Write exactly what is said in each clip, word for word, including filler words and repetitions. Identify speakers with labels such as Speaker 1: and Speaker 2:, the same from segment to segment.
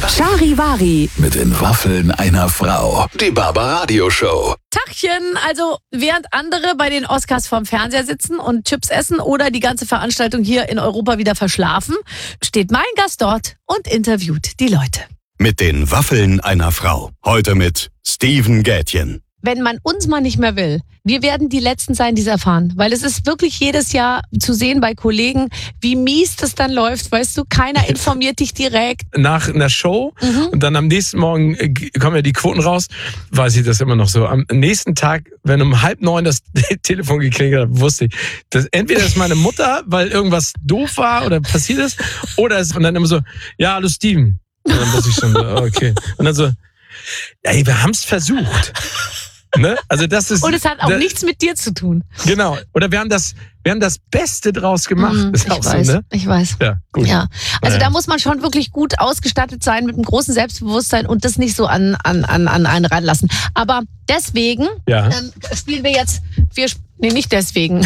Speaker 1: Charivari.
Speaker 2: Mit den Waffeln einer Frau. Die Barbaradio Show.
Speaker 1: Tachchen, also während andere bei den Oscars vorm Fernseher sitzen und Chips essen oder die ganze Veranstaltung hier in Europa wieder verschlafen, steht mein Gast dort und interviewt die Leute.
Speaker 3: Mit den Waffeln einer Frau. Heute mit Steven Gätjen.
Speaker 1: Wenn man uns mal nicht mehr will, wir werden die Letzten sein, die es erfahren. Weil es ist wirklich jedes Jahr zu sehen bei Kollegen, wie mies das dann läuft. Weißt du, keiner informiert dich direkt.
Speaker 4: Nach einer Show mhm. und dann am nächsten Morgen kommen ja die Quoten raus, weiß ich das immer noch so. Am nächsten Tag, wenn um halb neun das Telefon geklingelt hat, wusste ich, dass entweder ist meine Mutter, weil irgendwas doof war oder passiert ist, oder es und dann immer so, ja, hallo Steven. Und dann wusste ich schon, okay. Und dann so, ey, wir haben es versucht. Ne? Also das ist,
Speaker 1: und es hat auch
Speaker 4: da,
Speaker 1: nichts mit dir zu tun.
Speaker 4: Genau. Oder wir haben das, wir haben das Beste draus gemacht.
Speaker 1: Mm,
Speaker 4: ist
Speaker 1: ich
Speaker 4: auch
Speaker 1: weiß,
Speaker 4: so, ne?
Speaker 1: ich weiß.
Speaker 4: Ja, gut.
Speaker 1: Ja. Also
Speaker 4: naja.
Speaker 1: Da muss man schon wirklich gut ausgestattet sein mit einem großen Selbstbewusstsein und das nicht so an, an, an, an einen ranlassen. Aber deswegen
Speaker 4: ja.
Speaker 1: ähm, spielen wir jetzt, wir nee, nicht deswegen.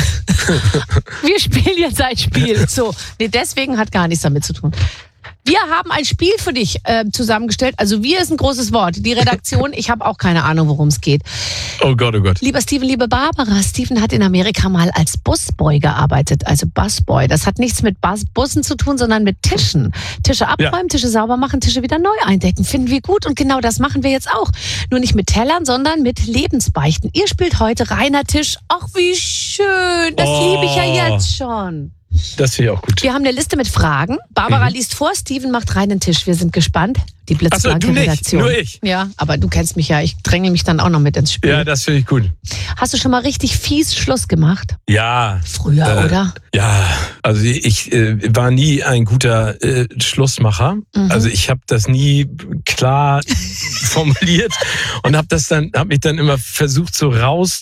Speaker 1: Wir spielen jetzt ein Spiel. So, nee, deswegen hat gar nichts damit zu tun. Wir haben ein Spiel für dich äh, zusammengestellt. Also wir ist ein großes Wort. Die Redaktion, ich habe auch keine Ahnung, worum es geht.
Speaker 4: Oh Gott, oh Gott.
Speaker 1: Lieber Steven, liebe Barbara, Steven hat in Amerika mal als Busboy gearbeitet, also Busboy. Das hat nichts mit Bus- Bussen zu tun, sondern mit Tischen. Tische abräumen, ja. Tische sauber machen, Tische wieder neu eindecken. Finden wir gut und genau das machen wir jetzt auch. Nur nicht mit Tellern, sondern mit Lebensbeichten. Ihr spielt heute reiner Tisch. Ach, wie schön. Das
Speaker 4: oh.
Speaker 1: liebe ich ja jetzt schon.
Speaker 4: Das finde ich auch gut.
Speaker 1: Wir haben eine Liste mit Fragen. Barbara mhm. liest vor, Steven macht reinen Tisch. Wir sind gespannt. Die blitzblanke
Speaker 4: Ach so, du
Speaker 1: Redaktion.
Speaker 4: nicht, nur ich.
Speaker 1: Ja, aber du kennst mich ja. Ich dränge mich dann auch noch mit ins Spiel.
Speaker 4: Ja, das finde ich gut.
Speaker 1: Hast du schon mal richtig fies Schluss gemacht?
Speaker 4: Ja.
Speaker 1: Früher,
Speaker 4: äh,
Speaker 1: oder?
Speaker 4: Ja, also ich äh, war nie ein guter äh, Schlussmacher. Mhm. Also ich habe das nie klar formuliert und habe das dann, habe mich dann immer versucht so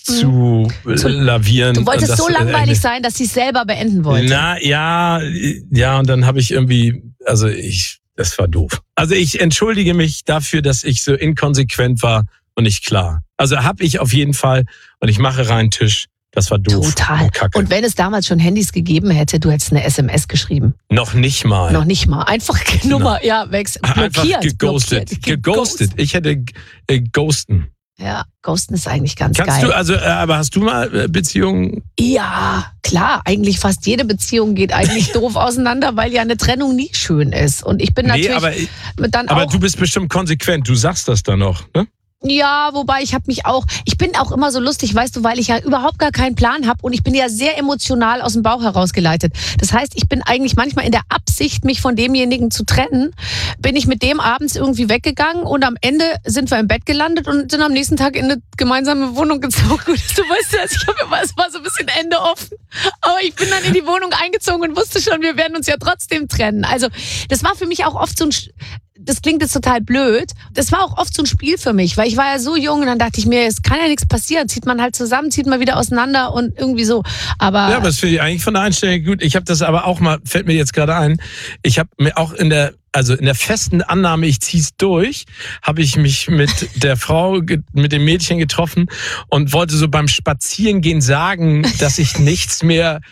Speaker 4: rauszulavieren.
Speaker 1: Du wolltest
Speaker 4: das,
Speaker 1: so langweilig
Speaker 4: äh,
Speaker 1: sein, dass sie es selber beenden wollte.
Speaker 4: Na ja, ja und dann habe ich irgendwie, also ich Das war doof. Also ich entschuldige mich dafür, dass ich so inkonsequent war und nicht klar. Also habe ich auf jeden Fall und ich mache reinen Tisch. Das war doof.
Speaker 1: Total.
Speaker 4: Und, Kacke.
Speaker 1: Und wenn es damals schon Handys gegeben hätte, du hättest eine S M S geschrieben.
Speaker 4: Noch nicht mal.
Speaker 1: Noch nicht mal. Einfach Nummer,
Speaker 4: Nein.
Speaker 1: ja, wechseln.
Speaker 4: Einfach
Speaker 1: Blockiert.
Speaker 4: geghostet.
Speaker 1: Blockiert.
Speaker 4: Geghostet. Ich hätte äh, ghosten.
Speaker 1: Ja, ghosten ist eigentlich ganz
Speaker 4: Kannst
Speaker 1: geil.
Speaker 4: du, also, äh, aber hast du mal äh, Beziehungen?
Speaker 1: Ja, klar. Eigentlich fast jede Beziehung geht eigentlich doof auseinander, weil ja eine Trennung nie schön ist. Und ich bin
Speaker 4: Nee,
Speaker 1: natürlich
Speaker 4: aber,
Speaker 1: dann
Speaker 4: aber
Speaker 1: auch...
Speaker 4: du bist bestimmt konsequent. Du sagst das dann noch, ne?
Speaker 1: Ja, wobei ich habe mich auch, ich bin auch immer so lustig, weißt du, weil ich ja überhaupt gar keinen Plan habe und ich bin ja sehr emotional aus dem Bauch herausgeleitet. Das heißt, ich bin eigentlich manchmal in der Absicht, mich von demjenigen zu trennen, bin ich mit dem abends irgendwie weggegangen und am Ende sind wir im Bett gelandet und sind am nächsten Tag in eine gemeinsame Wohnung gezogen. Du weißt ja, ich habe immer, es war so ein bisschen Ende offen, aber ich bin dann in die Wohnung eingezogen und wusste schon, wir werden uns ja trotzdem trennen. Also das war für mich auch oft so ein... Das klingt jetzt total blöd. Das war auch oft so ein Spiel für mich, weil ich war ja so jung und dann dachte ich mir, es kann ja nichts passieren. Zieht man halt zusammen, zieht man wieder auseinander und irgendwie so. Aber
Speaker 4: ja, aber das finde ich eigentlich von der Einstellung gut. Ich habe das aber auch mal, fällt mir jetzt gerade ein, ich habe mir auch in der, also in der festen Annahme, ich zieh's durch, habe ich mich mit der Frau, mit dem Mädchen getroffen und wollte so beim Spazierengehen sagen, dass ich nichts mehr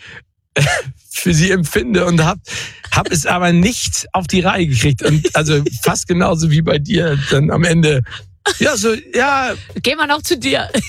Speaker 4: für sie empfinde und hab, hab es aber nicht auf die Reihe gekriegt. Und also fast genauso wie bei dir dann am Ende. Ja, so, ja.
Speaker 1: Gehen wir noch zu dir.